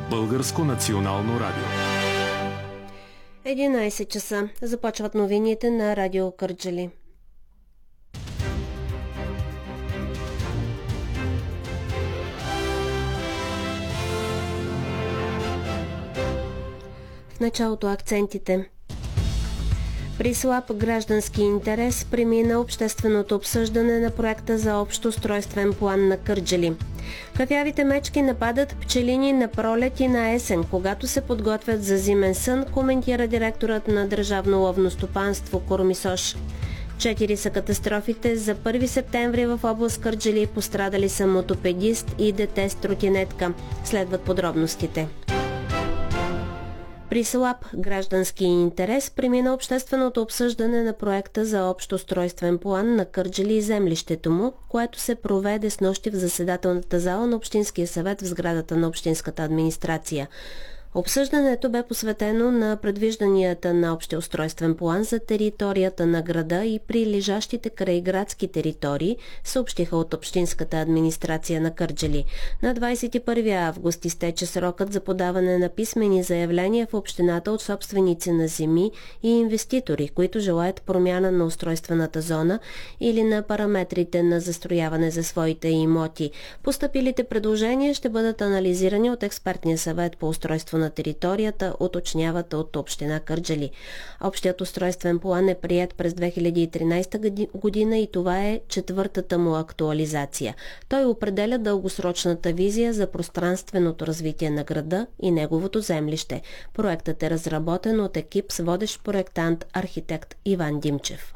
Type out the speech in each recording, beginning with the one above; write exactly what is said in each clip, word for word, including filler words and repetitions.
Българско национално радио. единайсет часа. Започват новините на Радио Кърджали. В началото акцентите. При слаб граждански интерес премина общественото обсъждане на проекта за общ устройствен план на Кърджали. Кафявите мечки нападат пчелини на пролет и на есен, когато се подготвят за зимен сън, коментира директорът на Държавно ловно стопанство Кормисош. Четири са катастрофите за първи септември в област Кърджали. Пострадали са мотопедист и дете с тротинетка. Следват подробностите. При слаб граждански интерес премина общественото обсъждане на проекта за общ устройствен план на Кърджали и землището му, което се проведе снощи в заседателната зала на Общинския съвет в сградата на Общинската администрация. Обсъждането бе посветено на предвижданията на общия устройствен план за територията на града и прилежащите крайградски територии, съобщиха от Общинската администрация на Кърджали. На двадесет и първи август изтече срокът за подаване на писмени заявления в общината от собственици на земи и инвеститори, които желаят промяна на устройствената зона или на параметрите на застрояване за своите имоти. Постъпилите предложения ще бъдат анализирани от експертния съвет по устройство на територията, уточняват от община Кърджали. Общият устройствен план е приет през две хиляди и тринадесета година и това е четвъртата му актуализация. Той определя дългосрочната визия за пространственото развитие на града и неговото землище. Проектът е разработен от екип с водещ проектант архитект Иван Димчев.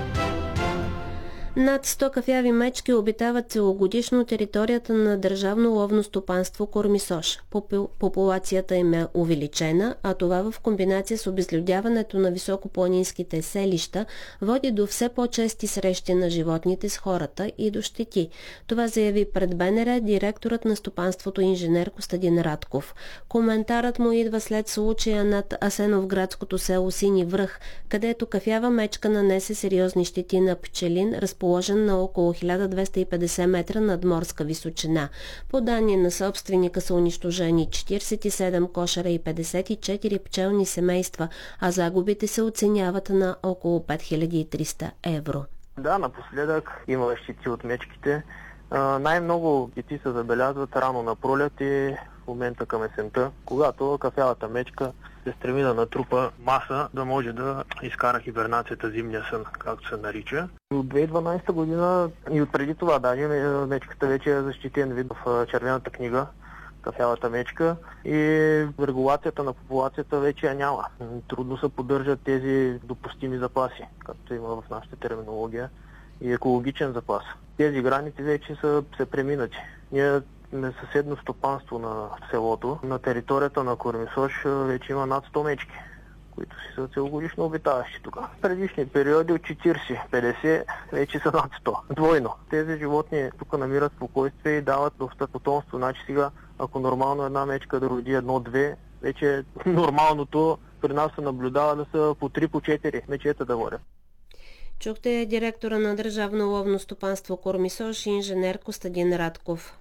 Над сто кафяви мечки обитават целогодишно територията на Държавно ловно стопанство Кормисош. Популацията им е увеличена, а това в комбинация с обезлюдяването на високопланинските селища води до все по-чести срещи на животните с хората и до щети. Това заяви пред БНР директорът на стопанството инженер Костадин Радков. Коментарът му идва след случая над асеновградското село Сини връх, където кафява мечка нанесе сериозни щети на пчелин, разположен на около хиляда двеста и петдесет метра над морска височина. По данни на собственика са унищожени четиридесет и седем кошера и петдесет и четири пчелни семейства, а загубите се оценяват на около пет хиляди и триста евро. Да, напоследък има щети от мечките. А, най-много щети се забелязват рано на пролет и в момента към есента, когато кафявата мечка се стреми да натрупа маса, да може да изкара хибернацията, зимния сън, както се нарича. От две хиляди и дванадесета година и от преди това даже мечката вече е защитен вид в червената книга, кафявата мечка, и регулацията на популацията вече я няма. Трудно се поддържат тези допустими запаси, както има в нашата терминология, и екологичен запас. Тези граници вече са се преминати. Ние на съседно стопанство на селото, на територията на Кормисош вече има над сто мечки, които си са целогодишно обитаващи тук. В предишни периоди от четиридесет до петдесет вече са над сто. Двойно. Тези животни тук намират спокойствие и дават доста потомство. Значи сега, ако нормално една мечка да роди едно-две, вече нормалното при нас се наблюдава да са по три, по четири мечета да водят. Чухте директора на Държавно ловно стопанство Кормисош, инженер Костадин Радков.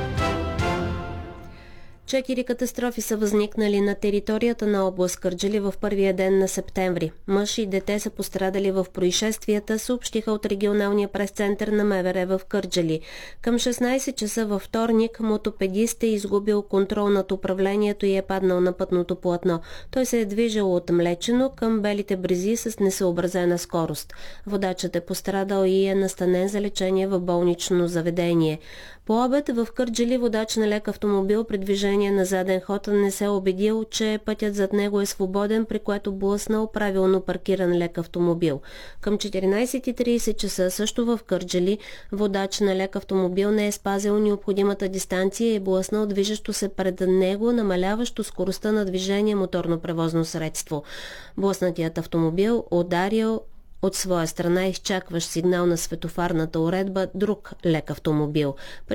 Четири катастрофи са възникнали на територията на област Кърджали в първия ден на септември. Мъж и дете са пострадали в происшествията, съобщиха от регионалния прес-център на МВР в Кърджали. Към шестнадесет часа във вторник мотопедист е изгубил контрол над управлението и е паднал на пътното платно. Той се е движил от Млечено към Белите брези с несъобразена скорост. Водачът е пострадал и е настанен за лечение в болнично заведение. По обед в Кърджали водач на лек автомобил при движение на заден ход не се убедил, че пътят зад него е свободен, при което блъснал правилно паркиран лек автомобил. Към четиринадесет и тридесет часа също в Кърджали водач на лек автомобил не е спазил необходимата дистанция и е блъснал движещо се пред него, намаляващо скоростта на движение моторно превозно средство. Блъснатият автомобил ударил от своя страна изчакващ сигнал на светофарната уредба друг лек автомобил.